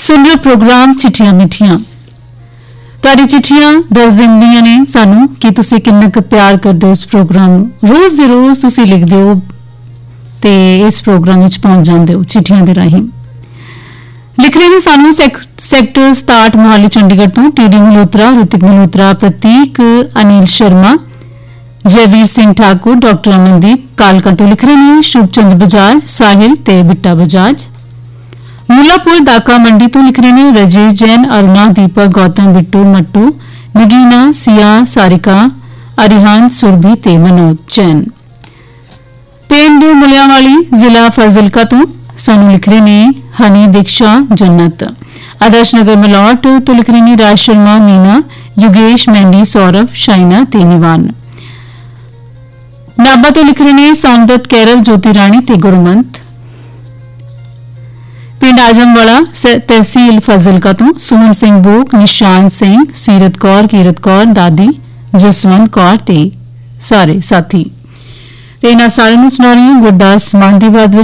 सुन रहे प्रोग्राम चिट्ठियां मिठियां ਤੁਹਾਡੀ ਚਿੱਠੀਆਂ ਦੱਸ ਦਿੰਦੀਆਂ ਨੇ ਸਾਨੂੰ ਕਿ ਤੁਸੀਂ ਕਿੰਨਾ ਕੁ ਪਿਆਰ ਕਰਦੇ ਹੋ ਇਸ ਪ੍ਰੋਗਰਾਮ ਨੂੰ ਰੋਜ਼ ਦੇ ਰੋਜ਼ ਤੁਸੀਂ ਲਿਖਦੇ ਹੋ ਤੇ ਇਸ ਪ੍ਰੋਗਰਾਮ ਵਿੱਚ ਪਹੁੰਚ ਜਾਂਦੇ ਹੋ ਚਿੱਠੀਆਂ ਦੇ ਰਾਹੀਂ ਲਿਖ ਰਹੇ ਨੇ ਸਾਨੂੰ ਸੈਕਟਰ 67 ਮੋਹਾਲੀ ਚੰਡੀਗੜ੍ਹ ਤੋਂ ਟੀਡੀ ਮਲਹੋਤਰਾ ਰਿਤਿਕ ਮਲਹੋਤਰਾ ਪ੍ਰਤੀਕ ਅਨਿਲ ਸ਼ਰਮਾ ਜੈਵੀਰ ਸਿੰਘ ਠਾਕੁਰ ਡਾਕਟਰ ਅਮਨਦੀਪ ਕਾਲਕਾ ਤੋਂ ਲਿਖ ਰਹੇ ਨੇ ਸ਼ੁਭਚੰਦ ਬਜਾਜ ਸਾਹਿਲ ਤੇ ਬਿੱਟਾ ਬਜਾਜ मुलापुर दाका मंडी तो लिख रहे हैं राजेश जैन अरुणा दीपक गौतम बिट्टू मट्टू नगीना सिया सारिका अरिहान सुरभि ते मनोज जैन पिंड मुलियावाली जिला फाजिलका तो सानू लिख रहे हैं हनी दीक्षा जन्नत आदर्श नगर मलौट तो लिख रहे हैं राज शर्मा मीना युगेश मेहंदी सौरभ शाइना ते निवान नाबा तो लिख रहे हैं सौंदत कैरल ज्योति रानी ते गुरमंत पिंड आजमवाड़ा तहसील फाजिलका तो सुमन सिंह बोक निशान सिंह सीरत कौर कीरत कौर दादी जसवंत कौर ते सारे साथी इन्हां सारिਆਂ ਨੂੰ ਸੁਣਾ ਰਹੀ ਹਾਂ ਗੁਰਦਾਸ ਮਾਨ ਦੀ ਆਵਾਜ਼